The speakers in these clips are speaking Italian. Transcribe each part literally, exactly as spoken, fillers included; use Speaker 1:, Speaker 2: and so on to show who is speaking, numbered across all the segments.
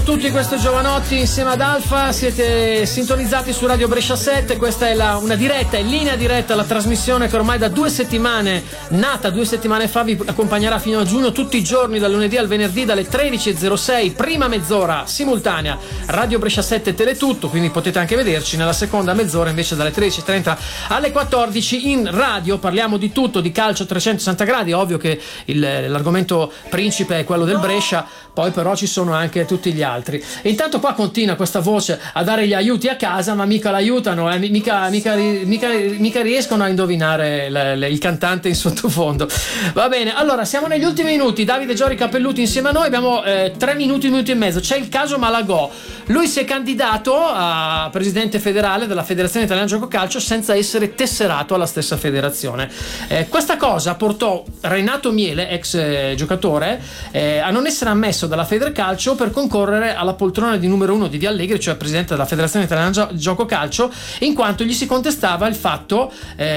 Speaker 1: Tutti questi giovanotti insieme ad Alfa, siete sintonizzati su Radio Brescia sette. Questa è la, una diretta, in linea diretta, la trasmissione che ormai da due settimane, nata due settimane fa, vi accompagnerà fino a giugno tutti i giorni, dal lunedì al venerdì, dalle tredici e zero sei, prima mezz'ora simultanea Radio Brescia sette Teletutto, quindi potete anche vederci. Nella seconda mezz'ora invece dalle tredici e trenta alle quattordici in radio parliamo di tutto, di calcio a trecentosessanta gradi. Ovvio che il, l'argomento principe è quello del Brescia, poi però ci sono anche tutti gli altri. E intanto qua continua questa voce a dare gli aiuti a casa, ma mica l'aiutano, eh? mica, mica, mica, mica riescono a indovinare le, le, il cantante in sottofondo. Va bene, allora siamo negli ultimi minuti. Davide Giori Capelluti insieme a noi, abbiamo eh, tre minuti, un minuto e mezzo. C'è il caso Malagò. Lui si è candidato a presidente federale della Federazione Italiana Gioco Calcio senza essere tesserato alla stessa federazione. Eh, questa cosa portò Renato Miele, ex eh, giocatore, eh, a non essere ammesso dalla Federcalcio per concorrere alla poltrona di numero uno di Di Allegri, cioè presidente della Federazione Italiana Gioco Calcio, in quanto gli si contestava il fatto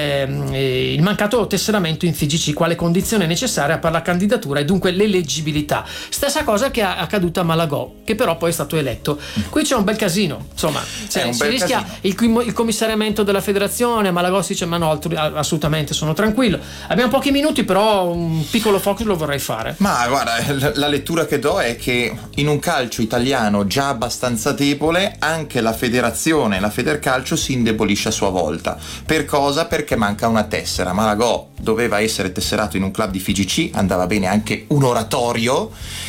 Speaker 1: eh, il mancato tesseramento in F I G C quale condizione necessaria per la candidatura e dunque l'eleggibilità. Stessa cosa che è accaduta a Malagò, che però poi è stato eletto. Qui c'è un bel casino, insomma, cioè, si rischia il, il commissariamento della federazione. Malagò si dice ma no, assolutamente sono tranquillo. Abbiamo pochi minuti, però un piccolo focus lo vorrei fare.
Speaker 2: Ma guarda, la lettura che do è che in un calcio italiano già abbastanza debole, anche la federazione, la Federcalcio si indebolisce a sua volta. Per cosa? Perché manca una tessera. Malagò doveva essere tesserato in un club di F I G C, andava bene anche un oratorio,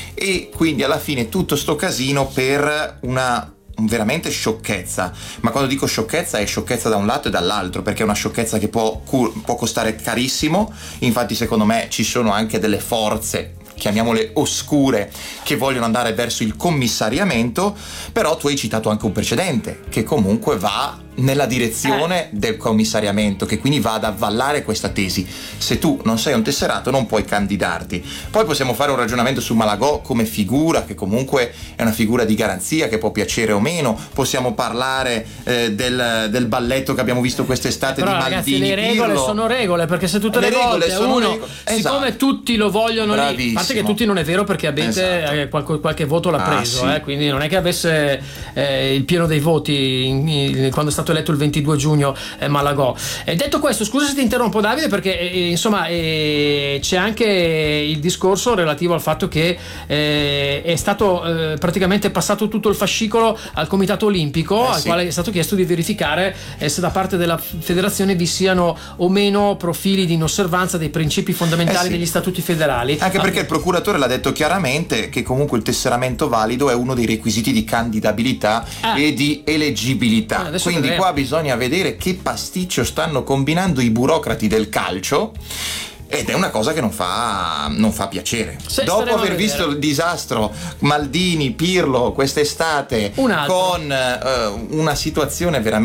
Speaker 2: e quindi alla fine tutto sto casino per una veramente sciocchezza. Ma quando dico sciocchezza è sciocchezza da un lato e dall'altro, perché è una sciocchezza che può, può costare carissimo. Infatti secondo me ci sono anche delle forze, chiamiamole oscure, che vogliono andare verso il commissariamento. Però tu hai citato anche un precedente che comunque va nella direzione eh. del commissariamento, che quindi va ad avvallare questa tesi. Se tu non sei un tesserato non puoi candidarti. Poi possiamo fare un ragionamento su Malagò come figura, che comunque è una figura di garanzia che può piacere o meno. Possiamo parlare eh, del, del balletto che abbiamo visto quest'estate.
Speaker 1: Però,
Speaker 2: di
Speaker 1: ragazzi,
Speaker 2: Maldini,
Speaker 1: le regole
Speaker 2: Pirlo.
Speaker 1: sono regole, perché se tutte le, le volte uno regole. Siccome esatto. tutti lo vogliono lì, a parte che tutti non è vero, perché Abete esatto. eh, qualche, qualche voto l'ha ah, preso sì. eh, quindi non è che avesse eh, il pieno dei voti in, in, quando è stato eletto il ventidue giugno eh, Malagò. E detto questo, scusa se ti interrompo Davide, perché eh, insomma eh, c'è anche il discorso relativo al fatto che eh, è stato eh, praticamente passato tutto il fascicolo al Comitato Olimpico, eh, al sì. quale è stato chiesto di verificare eh, se da parte della federazione vi siano o meno profili di inosservanza dei principi fondamentali eh sì. degli statuti federali.
Speaker 2: Anche perché ah, il procuratore l'ha detto chiaramente che comunque il tesseramento valido è uno dei requisiti di candidabilità ah. e di eleggibilità. Ah, quindi qua bisogna vedere che pasticcio stanno combinando i burocrati del calcio, ed è una cosa che non fa, non fa piacere. Se dopo aver visto il disastro Maldini, Pirlo quest'estate, con uh, una situazione veramente